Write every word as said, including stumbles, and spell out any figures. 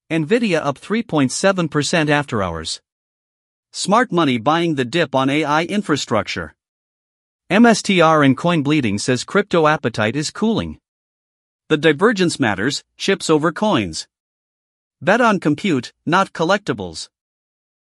Nvidia up three point seven percent after hours. Smart money buying the dip on A I infrastructure. M S T R and Coin Bleeding says crypto appetite is cooling. The divergence matters, chips over coins. Bet on compute, not collectibles.